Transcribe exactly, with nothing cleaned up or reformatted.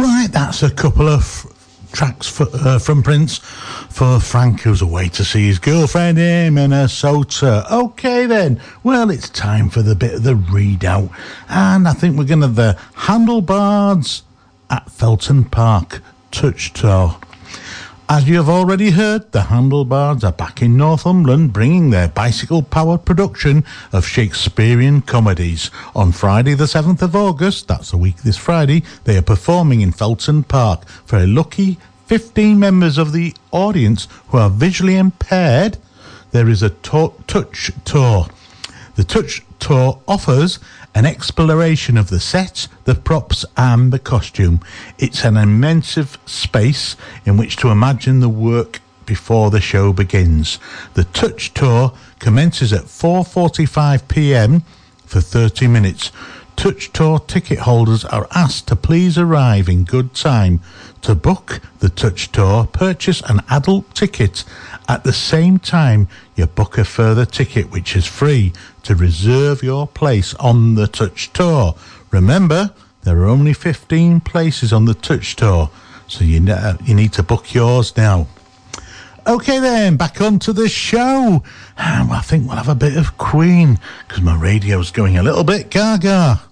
Right, that's a couple of tracks for, uh, from Prince for Frank, who's away to see his girlfriend in Minnesota. Okay then, well, it's time for the bit of the readout, and I think we're going to have the Handlebars at Felton Park Touch Tour. As you have already heard, the Handlebars are back in Northumberland, bringing their bicycle-powered production of Shakespearean comedies. On Friday the seventh of August, that's a week this Friday, they are performing in Felton Park for a lucky fifteen members of the audience who are visually impaired. There is a to- touch tour. The touch tour offers an exploration of the set, the props and the costume. It's an immense space in which to imagine the work before the show begins. The touch tour commences at four forty-five p.m. for thirty minutes. Touch tour ticket holders are asked to please arrive in good time. To book the touch tour, purchase an adult ticket. At the same time, you book a further ticket which is free to reserve your place on the touch tour. Remember, there are only fifteen places on the touch tour, so you, ne- you need to book yours now. Okay then, back onto the show. And I think we'll have a bit of Queen, because my radio's going a little bit gaga.